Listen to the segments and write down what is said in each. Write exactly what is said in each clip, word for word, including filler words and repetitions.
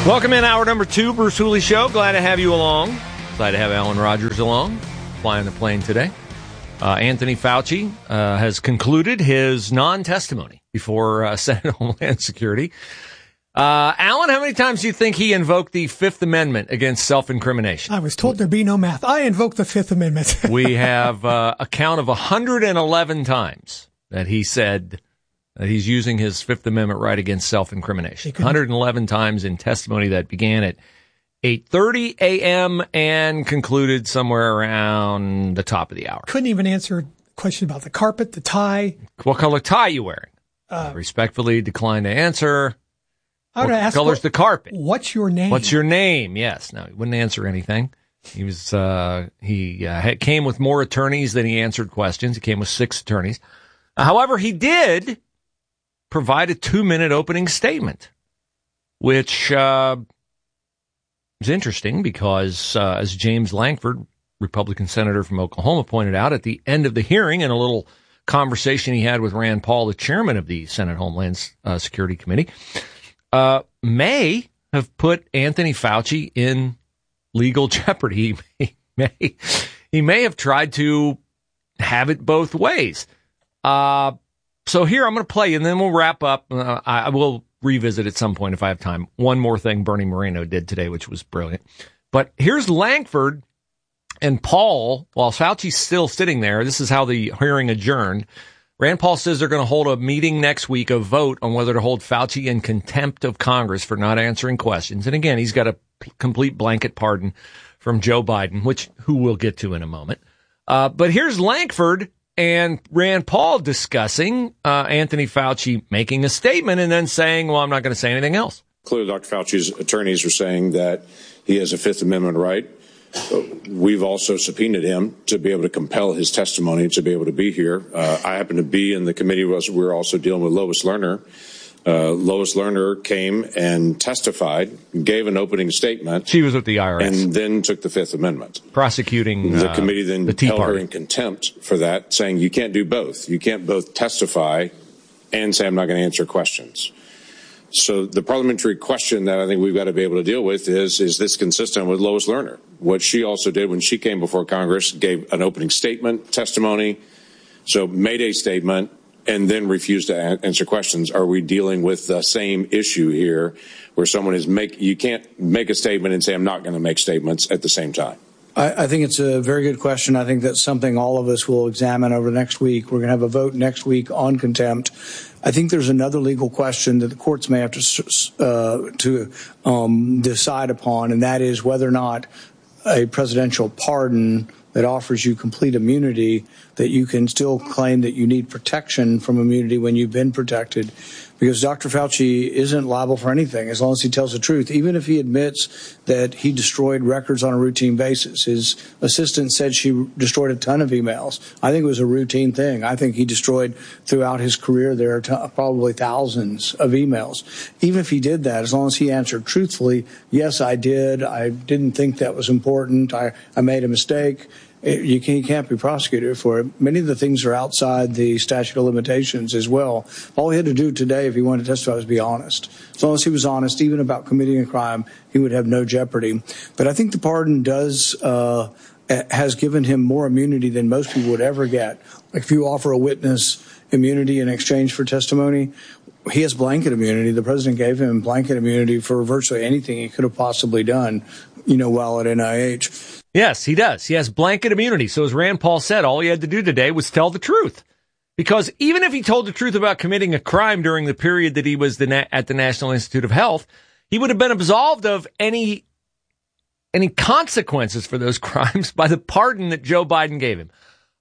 Welcome in hour number two, Bruce Hooley Show. Glad to have you along. Glad to have Alan Rogers along, flying the plane today. Uh, Anthony Fauci uh, has concluded his non-testimony before uh, Senate Homeland Security. Uh, Alan, how many times do you think he invoked the Fifth Amendment against self-incrimination? I was told there'd be no math. I invoked the Fifth Amendment. We have uh, a count of one hundred eleven times that he said that he's using his Fifth Amendment right against self-incrimination. one hundred eleven times in testimony that began at eight thirty a.m. and concluded somewhere around the top of the hour. Couldn't even answer a question about the carpet, the tie. What color tie you wearing? Uh, uh, respectfully declined to answer. I would what ask color's what, the carpet? What's your name? What's your name? Yes. No, he wouldn't answer anything. He was uh, he uh, had, came with more attorneys than he answered questions. He came with six attorneys. Uh, however, he did provide a two-minute opening statement, which uh, is interesting because, uh, as James Lankford, Republican senator from Oklahoma, pointed out at the end of the hearing in a little conversation he had with Rand Paul, the chairman of the Senate Homeland uh, Security Committee, uh, may have put Anthony Fauci in legal jeopardy. He may, he may have tried to have it both ways. Uh, so here I'm going to play, and then we'll wrap up. Uh, I, I will revisit at some point if I have time. One more thing Bernie Moreno did today, which was brilliant. But here's Lankford and Paul, while Fauci's still sitting there. This is how the hearing adjourned. Rand Paul says they're going to hold a meeting next week, a vote on whether to hold Fauci in contempt of Congress for not answering questions. And again, he's got a p- complete blanket pardon from Joe Biden, which who we'll get to in a moment. Uh, but here's Lankford and Rand Paul discussing uh, Anthony Fauci making a statement and then saying, well, I'm not going to say anything else. Clearly, Doctor Fauci's attorneys are saying that he has a Fifth Amendment right. We've also subpoenaed him to be able to compel his testimony to be able to be here. Uh, I happen to be in the committee. We we're also dealing with Lois Lerner. Uh, Lois Lerner came and testified, gave an opening statement. She was with the I R S. And then took the Fifth Amendment. Prosecuting The uh, committee then the Tea held Party. her in contempt for that, saying you can't do both. You can't both testify and say I'm not going to answer questions. So the parliamentary question that I think we've got to be able to deal with is, is this consistent with Lois Lerner? What she also did when she came before Congress, gave an opening statement, testimony, so made a statement, and then refused to a- answer questions. Are we dealing with the same issue here where someone is make, you can't make a statement and say I'm not going to make statements at the same time? I, I think it's a very good question. I think that's something all of us will examine over the next week. We're going to have a vote next week on contempt. I think there's another legal question that the courts may have to uh, to um, decide upon, and that is whether or not a presidential pardon that offers you complete immunity, that you can still claim that you need protection from immunity when you've been protected. Because Doctor Fauci isn't liable for anything as long as he tells the truth, even if he admits that he destroyed records on a routine basis. His assistant said she destroyed a ton of emails. I think it was a routine thing. I think he destroyed throughout his career there are t- probably thousands of emails. Even if he did that, as long as he answered truthfully, yes, I did. I didn't think that was important. I, I made a mistake. You can't, you can't be prosecuted for it. Many of the things are outside the statute of limitations as well. All he had to do today, if he wanted to testify, was be honest. As long as he was honest, even about committing a crime, he would have no jeopardy. But I think the pardon does uh, has given him more immunity than most people would ever get. Like if you offer a witness immunity in exchange for testimony, he has blanket immunity. The president gave him blanket immunity for virtually anything he could have possibly done, you know, while at N I H. Yes, he does. He has blanket immunity. So as Rand Paul said, all he had to do today was tell the truth. Because even if he told the truth about committing a crime during the period that he was the na- at the National Institute of Health, he would have been absolved of any any consequences for those crimes by the pardon that Joe Biden gave him.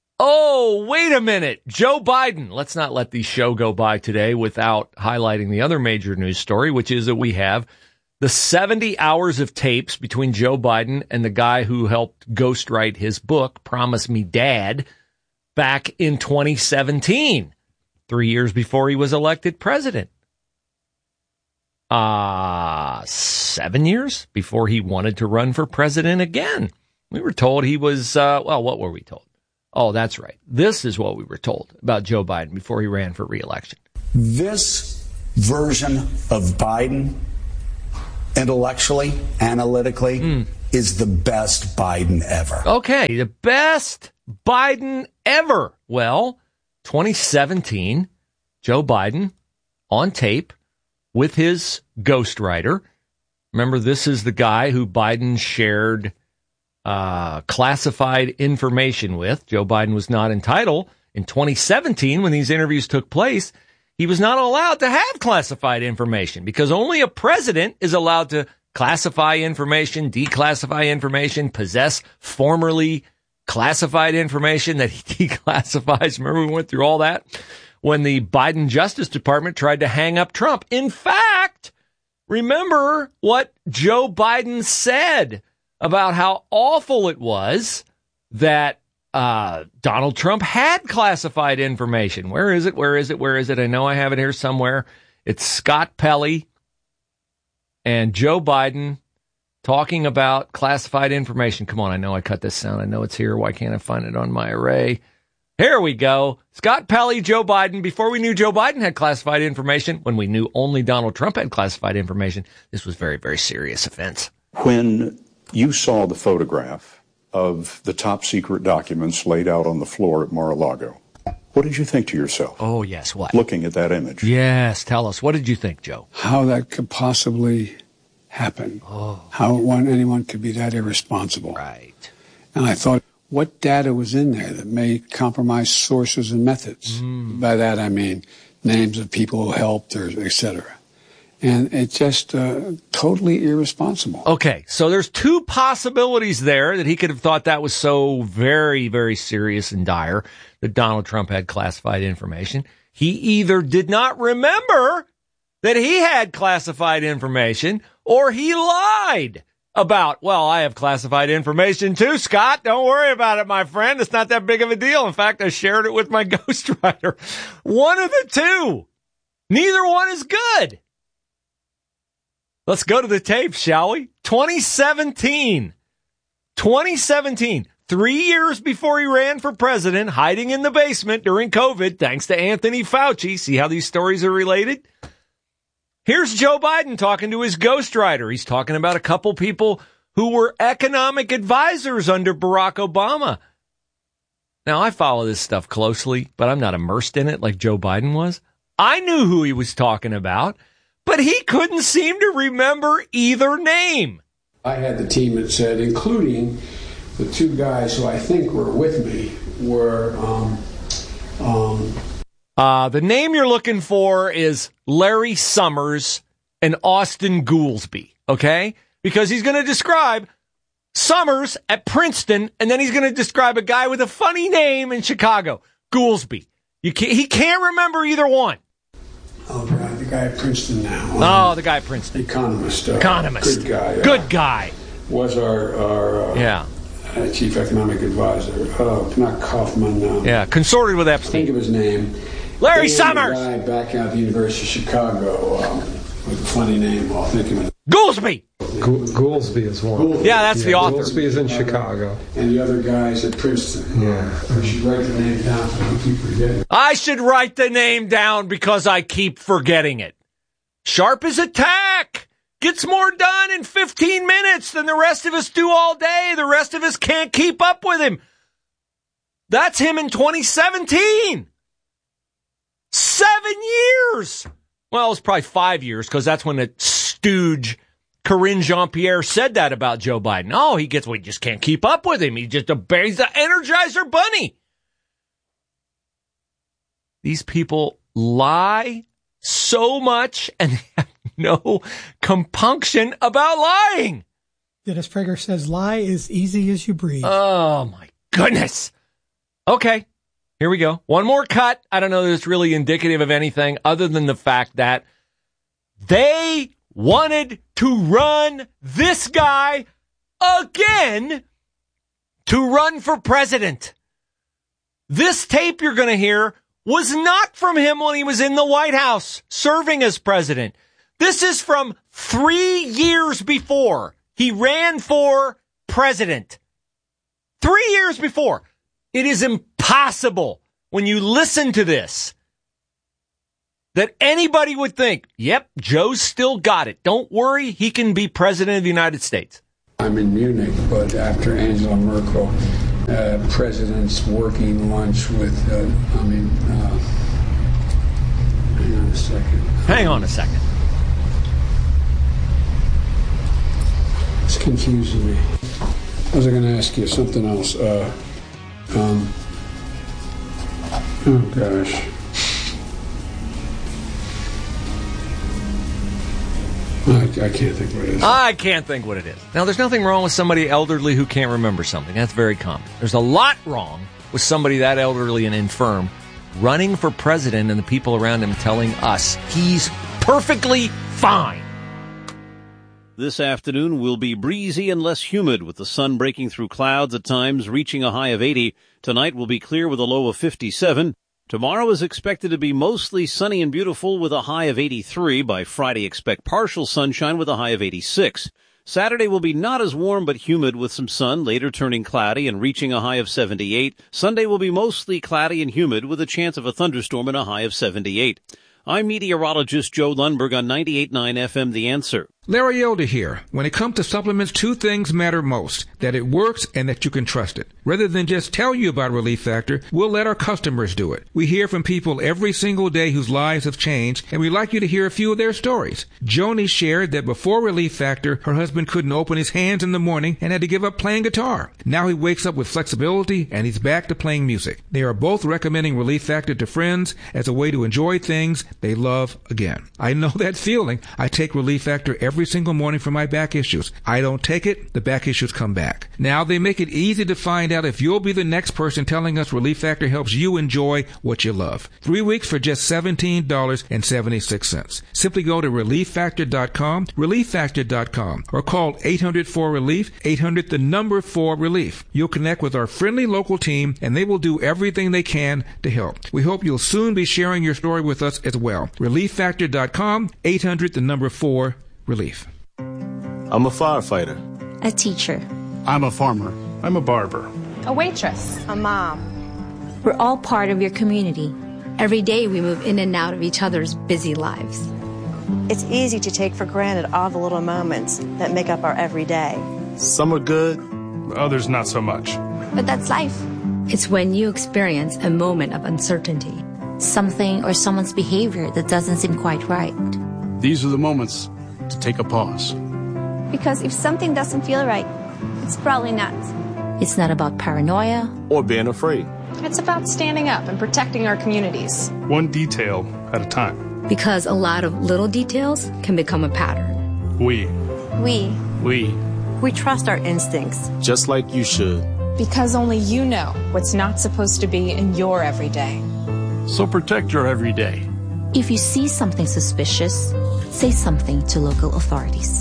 Oh, wait a minute. Joe Biden. Let's not let the show go by today without highlighting the other major news story, which is that we have the seventy hours of tapes between Joe Biden and the guy who helped ghostwrite his book, Promise Me Dad, back in twenty seventeen, three years before he was elected president. Uh, seven years before he wanted to run for president again. We were told he was, uh, well, what were we told? Oh, that's right. This is what we were told about Joe Biden before he ran for re-election. This version of Biden intellectually, analytically, mm. is the best Biden ever. Okay, the best Biden ever. Well, twenty seventeen, Joe Biden on tape with his ghostwriter. Remember, this is the guy who Biden shared uh, classified information with. Joe Biden was not entitled. In twenty seventeen, when these interviews took place, he was not allowed to have classified information because only a president is allowed to classify information, declassify information, possess formerly classified information that he declassifies. Remember, we went through all that when the Biden Justice Department tried to hang up Trump. In fact, remember what Joe Biden said about how awful it was that uh, Donald Trump had classified information. Where is it? Where is it? Where is it? I know I have it here somewhere. It's Scott Pelley and Joe Biden talking about classified information. Come on, I know I cut this sound. I know it's here. Why can't I find it on my array? Here we go. Scott Pelley, Joe Biden. Before we knew Joe Biden had classified information, when we knew only Donald Trump had classified information, this was very, very serious offense. When you saw the photograph of the top secret documents laid out on the floor at Mar-a-Lago, what did you think to yourself? Oh, yes. What? Looking at that image. Yes. Tell us. What did you think, Joe? How that could possibly happen. Oh. How one, anyone could be that irresponsible. Right. And I thought, what data was in there that may compromise sources and methods? Mm. By that, I mean names of people who helped, or et cetera. And it's just uh, totally irresponsible. Okay, so there's two possibilities there that he could have thought that was so very, very serious and dire that Donald Trump had classified information. He either did not remember that he had classified information, or he lied about, well, I have classified information too, Scott. Don't worry about it, my friend. It's not that big of a deal. In fact, I shared it with my ghostwriter. One of the two. Neither one is good. Let's go to the tape, shall we? twenty seventeen. twenty seventeen. Three years before he ran for president, hiding in the basement during COVID, thanks to Anthony Fauci. See how these stories are related? Here's Joe Biden talking to his ghostwriter. He's talking about a couple people who were economic advisors under Barack Obama. Now, I follow this stuff closely, but I'm not immersed in it like Joe Biden was. I knew who he was talking about, but he couldn't seem to remember either name. I had the team that said, including the two guys who I think were with me, were um, um, Uh, the name you're looking for is Larry Summers and Austin Goolsbee, okay? Because he's going to describe Summers at Princeton, and then he's going to describe a guy with a funny name in Chicago, Goolsbee. You can't, he can't remember either one. Oh, right, the guy at Princeton now. Um, oh, the guy at Princeton. Economist. Uh, Economist. Good guy. Good uh, guy. Was our, our uh, yeah. uh, chief economic advisor. Uh, not Kaufman. Um, yeah, consorted with Epstein. Think of his name. Larry Then Summers. The guy back out of the University of Chicago um, with a funny name. I'll think of it. Goolsbee. Go- Goolsbee is one. Goolsbee. Yeah, that's yeah, the author. Goolsbee is in Chicago. And the other guy's at Princeton. Yeah. I should write the name down so I don't keep forgetting. I should write the name down because I keep forgetting it. Sharp as a tack. Gets more done in fifteen minutes than the rest of us do all day. The rest of us can't keep up with him. That's him in twenty seventeen. Seven years. Well, it's probably five years because that's when the stooge Karine Jean-Pierre said that about Joe Biden. Oh, he gets, we just can't keep up with him. He just a, he's the Energizer Bunny. These people lie so much and have no compunction about lying. Dennis Prager says lie as easy as you breathe. Oh, my goodness. Okay. Here we go. One more cut. I don't know that it's really indicative of anything other than the fact that they wanted to run this guy again to run for president. This tape you're going to hear was not from him when he was in the White House serving as president. This is from three years before he ran for president. Three years before. It is impossible when you listen to this that anybody would think, yep, Joe's still got it. Don't worry, he can be president of the United States. I'm in Munich, but after Angela Merkel, uh, president's working lunch with, uh, I mean, uh, hang on a second. Hang on a second. It's confusing me. I was going to ask you something else. Uh, um, oh, gosh. I, I can't think what it is. I can't think what it is. Now, there's nothing wrong with somebody elderly who can't remember something. That's very common. There's a lot wrong with somebody that elderly and infirm running for president and the people around him telling us he's perfectly fine. This afternoon will be breezy and less humid, with the sun breaking through clouds at times, reaching a high of eighty. Tonight will be clear with a low of fifty-seven. Tomorrow is expected to be mostly sunny and beautiful with a high of eighty-three. By Friday, expect partial sunshine with a high of eighty-six. Saturday will be not as warm but humid with some sun, later turning cloudy and reaching a high of seventy-eight. Sunday will be mostly cloudy and humid with a chance of a thunderstorm and a high of seventy-eight. I'm meteorologist Joe Lundberg on ninety-eight point nine F M The Answer. Larry Elder here. When it comes to supplements, two things matter most: that it works and that you can trust it. Rather than just tell you about Relief Factor, we'll let our customers do it. We hear from people every single day whose lives have changed, and we'd like you to hear a few of their stories. Joni shared that before Relief Factor, her husband couldn't open his hands in the morning and had to give up playing guitar. Now he wakes up with flexibility and he's back to playing music. They are both recommending Relief Factor to friends as a way to enjoy things they love again. I know that feeling. I take Relief Factor every single morning for my back issues. I don't take it, the back issues come back. Now they make it easy to find out if you'll be the next person telling us Relief Factor helps you enjoy what you love. Three weeks for just seventeen dollars and seventy-six cents. Simply go to relief factor dot com, relief factor dot com, or call eight hundred four relief, eight hundred the number four relief. You'll connect with our friendly local team and they will do everything they can to help. We hope you'll soon be sharing your story with us as well. relief factor dot com, eight hundred the number four relief. I'm a firefighter. A teacher. I'm a farmer. I'm a barber. A waitress. A mom. We're all part of your community. Every day we move in and out of each other's busy lives. It's easy to take for granted all the little moments that make up our everyday. Some are good, others not so much. But that's life. It's when you experience a moment of uncertainty. Something or someone's behavior that doesn't seem quite right. These are the moments to take a pause. Because if something doesn't feel right, it's probably not. It's not about paranoia or being afraid. It's about standing up and protecting our communities. One detail at a time. Because a lot of little details can become a pattern. We. We. We. We trust our instincts. Just like you should. Because only you know what's not supposed to be in your everyday. So protect your everyday. If you see something suspicious, say something to local authorities.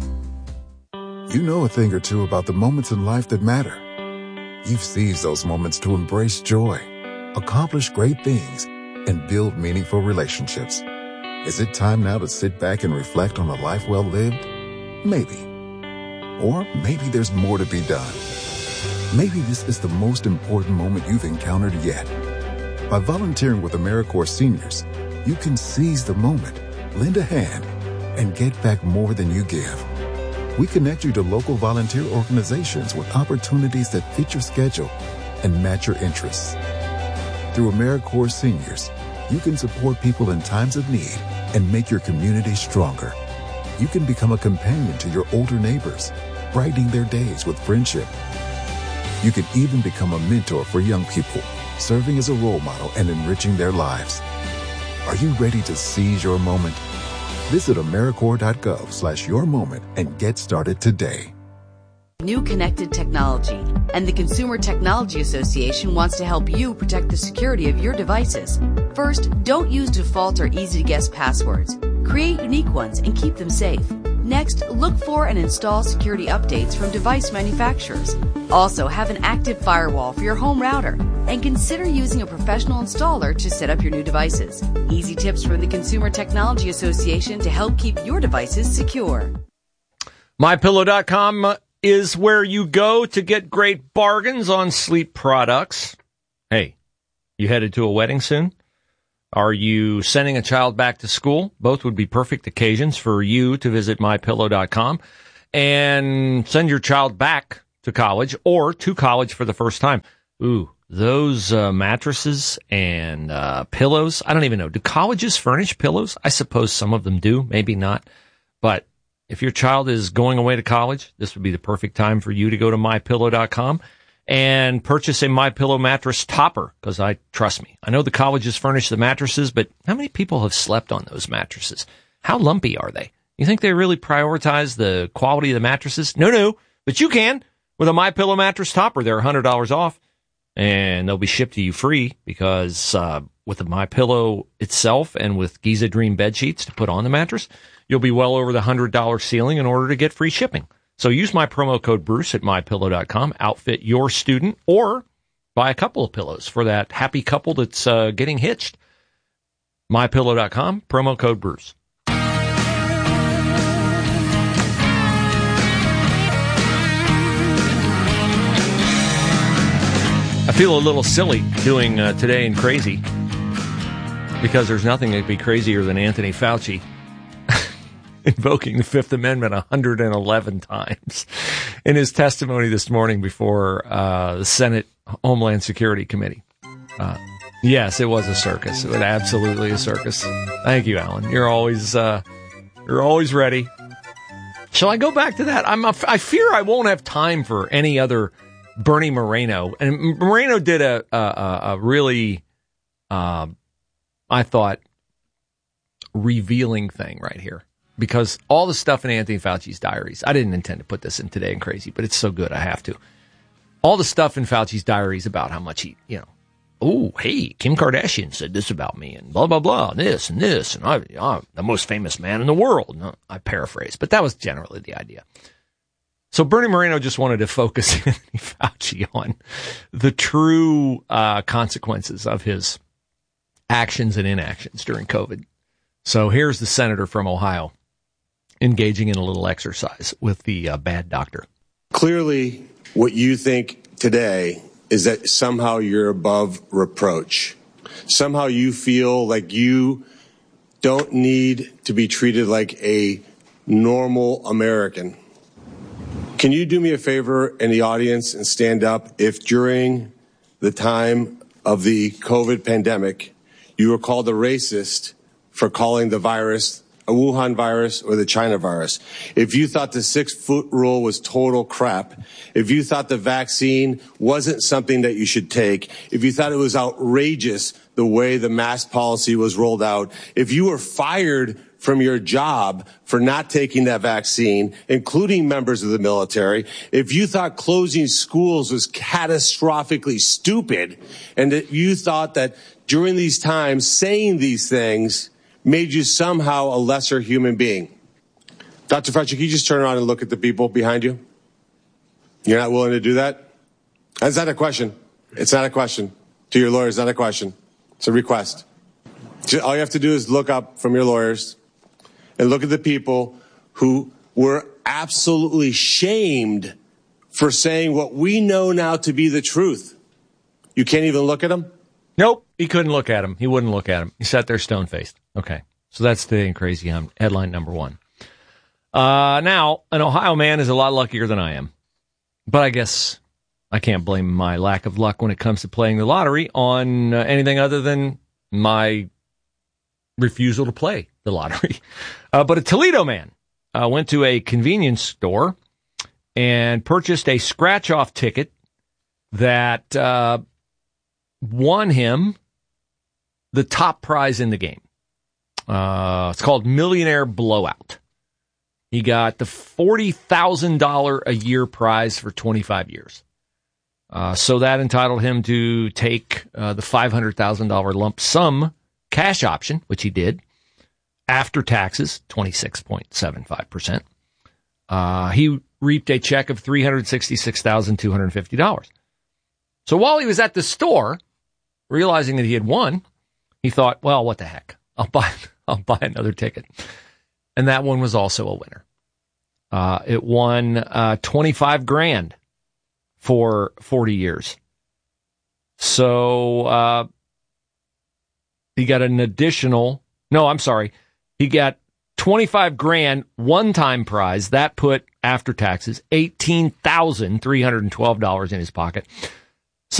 You know a thing or two about the moments in life that matter. You've seized those moments to embrace joy, accomplish great things, and build meaningful relationships. Is it time now to sit back and reflect on a life well lived? Maybe. Or maybe there's more to be done. Maybe this is the most important moment you've encountered yet. By volunteering with AmeriCorps Seniors, you can seize the moment, lend a hand, and get back more than you give. We connect you to local volunteer organizations with opportunities that fit your schedule and match your interests. Through AmeriCorps Seniors, you can support people in times of need and make your community stronger. You can become a companion to your older neighbors, brightening their days with friendship. You can even become a mentor for young people, serving as a role model and enriching their lives. Are you ready to seize your moment? Visit AmeriCorps.gov slash your moment and get started today. New connected technology, and the Consumer Technology Association wants to help you protect the security of your devices. First, don't use default or easy-to-guess passwords. Create unique ones and keep them safe. Next, look for and install security updates from device manufacturers. Also, have an active firewall for your home router, and consider using a professional installer to set up your new devices. Easy tips from the Consumer Technology Association to help keep your devices secure. My Pillow dot com is where you go to get great bargains on sleep products. Hey, you headed to a wedding soon? Are you sending a child back to school? Both would be perfect occasions for you to visit my pillow dot com and send your child back to college or to college for the first time. Ooh, those uh, mattresses and uh, pillows. I don't even know. Do colleges furnish pillows? I suppose some of them do, maybe not. But if your child is going away to college, this would be the perfect time for you to go to my pillow dot com and purchase a MyPillow mattress topper, because I trust me. I know the colleges furnish the mattresses, but how many people have slept on those mattresses? How lumpy are they? You think they really prioritize the quality of the mattresses? No, no, but you can. With a MyPillow mattress topper, they're one hundred dollars off, and they'll be shipped to you free because uh, with the MyPillow itself and with Giza Dream bed sheets to put on the mattress, you'll be well over the one hundred dollars ceiling in order to get free shipping. So use my promo code Bruce at my pillow dot com, outfit your student, or buy a couple of pillows for that happy couple that's uh, getting hitched. my pillow dot com, promo code Bruce. I feel a little silly doing uh, Today in Crazy because there's nothing that'd be crazier than Anthony Fauci invoking the Fifth Amendment one hundred eleven times in his testimony this morning before uh, the Senate Homeland Security Committee. Uh, yes, it was a circus. It was absolutely a circus. Thank you, Alan. You're always uh, you're always ready. Shall I go back to that? I'm a, I fear I won't have time for any other Bernie Moreno. And Moreno did a a, a really, uh, I thought, revealing thing right here. Because all the stuff in Anthony Fauci's diaries, I didn't intend to put this in Today in Crazy, but it's so good I have to. All the stuff in Fauci's diaries about how much he, you know, oh, hey, Kim Kardashian said this about me and blah, blah, blah, and this and this, and I, I'm the most famous man in the world. No, I paraphrase, but that was generally the idea. So Bernie Moreno just wanted to focus Anthony Fauci on the true uh, consequences of his actions and inactions during COVID. So here's the senator from Ohio engaging in a little exercise with the uh, bad doctor. Clearly, what you think today is that somehow you're above reproach. Somehow you feel like you don't need to be treated like a normal American. Can you do me a favor in the audience and stand up if during the time of the COVID pandemic you were called a racist for calling the virus a Wuhan virus or the China virus? If you thought the six-foot rule was total crap, if you thought the vaccine wasn't something that you should take, if you thought it was outrageous the way the mask policy was rolled out, if you were fired from your job for not taking that vaccine, including members of the military, if you thought closing schools was catastrophically stupid, and that you thought that during these times saying these things made you somehow a lesser human being. Doctor Fauci, can you just turn around and look at the people behind you? You're not willing to do that? That's not a question. It's not a question. To your lawyers, not a question. It's a request. All you have to do is look up from your lawyers and look at the people who were absolutely shamed for saying what we know now to be the truth. You can't even look at them? Nope, he couldn't look at him. He wouldn't look at him. He sat there stone-faced. Okay, so that's Today in Crazy on headline number one. Uh, now, an Ohio man is a lot luckier than I am. But I guess I can't blame my lack of luck when it comes to playing the lottery on uh, anything other than my refusal to play the lottery. Uh, but a Toledo man uh, went to a convenience store and purchased a scratch-off ticket that uh, won him the top prize in the game. Uh, it's called Millionaire Blowout. He got the forty thousand dollars a year prize for twenty-five years. Uh, so that entitled him to take uh, the five hundred thousand dollars lump sum cash option, which he did, after taxes, twenty-six point seven five percent. Uh, he reaped a check of three hundred sixty-six thousand two hundred fifty dollars. So while he was at the store, realizing that he had won, he thought, well, what the heck? I'll buy I'll buy another ticket. And that one was also a winner. Uh, it won uh, twenty-five grand for forty years. So uh, he got an additional, no, I'm sorry. He got twenty-five grand one-time prize. That put, after taxes, eighteen thousand three hundred twelve dollars in his pocket.